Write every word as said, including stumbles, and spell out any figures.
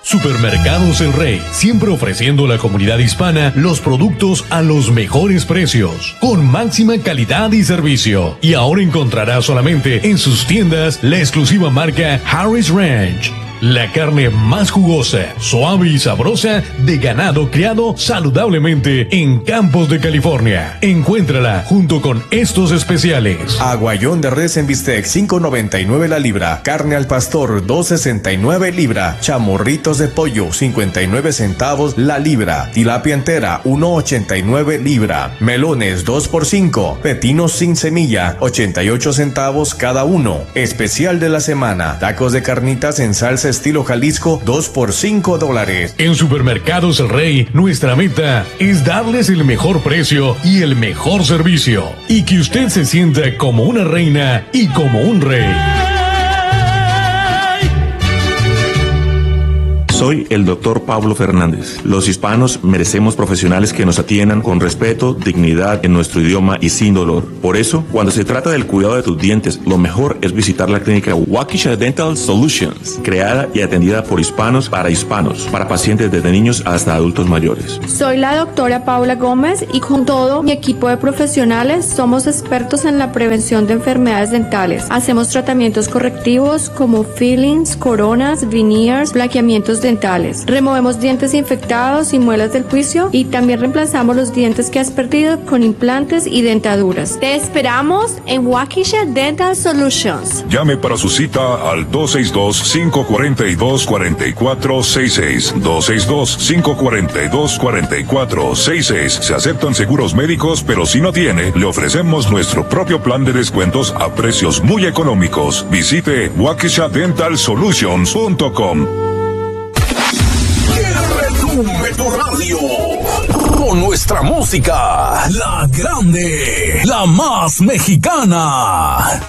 Supermercados El Rey, siempre ofreciendo a la comunidad hispana los productos a los mejores precios, con máxima calidad y servicio. Y ahora encontrará solamente en sus tiendas la exclusiva marca Harris Ranch. La carne más jugosa, suave y sabrosa de ganado criado saludablemente en Campos de California. Encuéntrala junto con estos especiales. Aguayón de res en bistec cinco noventa y nueve la libra. Carne al pastor dos sesenta y nueve libra. Chamorritos de pollo cincuenta y nueve centavos la libra. Tilapia entera uno ochenta y nueve libra. Melones dos por cinco. Pepinos sin semilla ochenta y ocho centavos cada uno. Especial de la semana. Tacos de carnitas en salsa estilo Jalisco, dos por cinco dólares. En Supermercados El Rey, nuestra meta es darles el mejor precio y el mejor servicio, y que usted se sienta como una reina y como un rey. Soy el doctor Pablo Fernández. Los hispanos merecemos profesionales que nos atiendan con respeto, dignidad en nuestro idioma y sin dolor. Por eso, cuando se trata del cuidado de tus dientes, lo mejor es visitar la clínica Waukesha Dental Solutions, creada y atendida por hispanos para hispanos, para pacientes desde niños hasta adultos mayores. Soy la doctora Paula Gómez y con todo mi equipo de profesionales somos expertos en la prevención de enfermedades dentales. Hacemos tratamientos correctivos como fillings, coronas, veneers, blanqueamientos dentales. Removemos dientes infectados y muelas del juicio, y también reemplazamos los dientes que has perdido con implantes y dentaduras. Te esperamos en Waukesha Dental Solutions. Llame para su cita al dos seis dos, cinco cuatro dos, cuatro cuatro seis seis. dos seis dos, cinco cuatro dos, cuatro cuatro seis seis. Se aceptan seguros médicos, pero si no tiene, le ofrecemos nuestro propio plan de descuentos a precios muy económicos. Visite waukesha dental solutions punto com. Retumbe tu radio con nuestra música, la grande, la más mexicana.